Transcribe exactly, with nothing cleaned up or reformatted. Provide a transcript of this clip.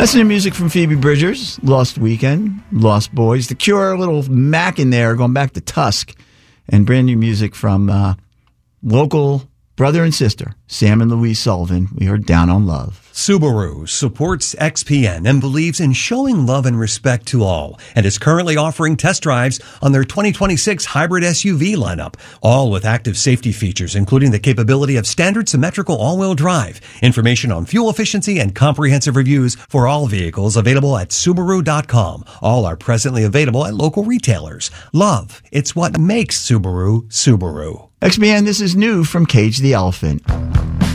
That's new music from Phoebe Bridgers, Lost Weekend, Lost Boys. The Cure, a little Mac in there, going back to Tusk. And brand new music from uh, local brother and sister, Sam and Louise Sullivan. We heard Down on Love. Subaru supports X P N and believes in showing love and respect to all, and is currently offering test drives on their twenty twenty-six hybrid S U V lineup, all with active safety features, including the capability of standard symmetrical all-wheel drive. Information on fuel efficiency and comprehensive reviews for all vehicles available at Subaru dot com. All are presently available at local retailers. Love, it's what makes Subaru, Subaru. X B N, this is new from Cage the Elephant.